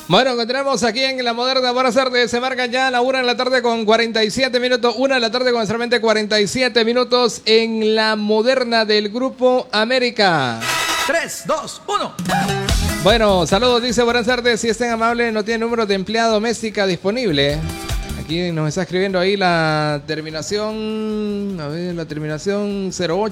Bueno, continuamos aquí en La Moderna. Buenas tardes, se marcan ya la 1 de la tarde con 47 minutos. 1 de la tarde con solamente 47 minutos en La Moderna del Grupo América. 3, 2, 1. Bueno, saludos, dice buenas tardes. Si estén amables, no tiene número de empleada doméstica disponible. Aquí nos está escribiendo ahí la terminación, a ver, la terminación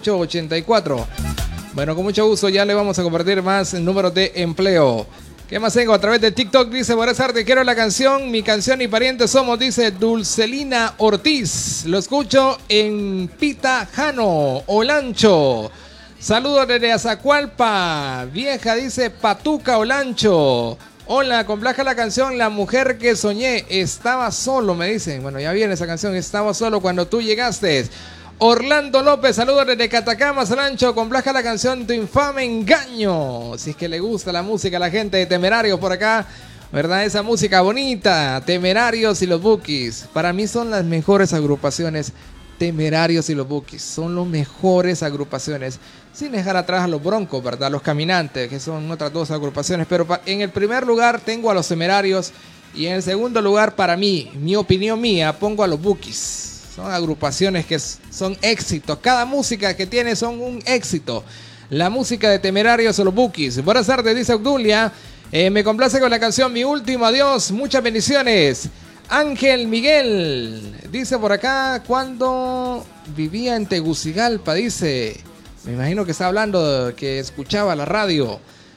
0884. Bueno, con mucho gusto ya le vamos a compartir más números de empleo. ¿Qué más tengo? A través de TikTok dice, buenas tardes, quiero la canción, mi canción y parientes somos, dice Dulcelina Ortiz. Lo escucho en Pitajano, Olancho. Saludos desde Azacualpa, vieja, dice Patuca, Olancho. Hola, complaja la canción La Mujer que Soñé. Estaba solo, me dicen. Bueno, ya viene esa canción, Estaba solo cuando tú llegaste. Orlando López, saludos desde Catacama, Olancho. Complaja la canción Tu infame engaño. Si es que le gusta la música a la gente de Temerarios por acá, ¿verdad? Esa música bonita. Temerarios y los Bukis. Para mí son las mejores agrupaciones. Temerarios y los Bukis son las mejores agrupaciones. Sin dejar atrás a los Broncos, ¿verdad? Los Caminantes, que son otras dos agrupaciones. Pero en el primer lugar tengo a los Temerarios. Y en el segundo lugar, para mí, mi opinión mía, pongo a los Bukis. Son agrupaciones que son éxitos. Cada música que tiene son un éxito. La música de Temerarios o los Bukis. Buenas tardes, dice Obdulia. Me complace con la canción Mi Último Adiós. Muchas bendiciones. Ángel Miguel. Dice por acá, cuando vivía en Tegucigalpa, dice. Me imagino que está hablando de que escuchaba la radio.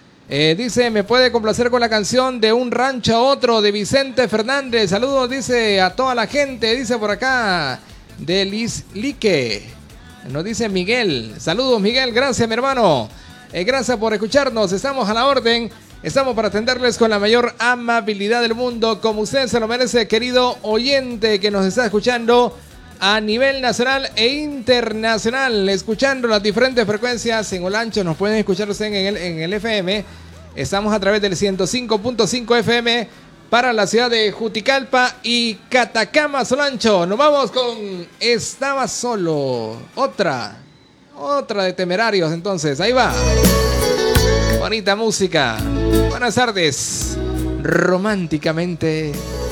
Dice, me puede complacer con la canción De un rancho a otro de Vicente Fernández. Saludos, dice, a toda la gente. Dice por acá, de Lislique. Nos dice Miguel. Saludos, Miguel. Gracias, mi hermano. Gracias por escucharnos. Estamos a la orden. Estamos para atenderles con la mayor amabilidad del mundo, como usted se lo merece, querido oyente que nos está escuchando a nivel nacional e internacional, escuchando las diferentes frecuencias en Olancho. Nos pueden escuchar ustedes en el FM. Estamos a través del 105.5 FM para la ciudad de Juticalpa y Catacama, Olancho. Nos vamos con Estaba Solo. Otra de Temerarios, entonces. Ahí va. Bonita música. Buenas tardes. Románticamente.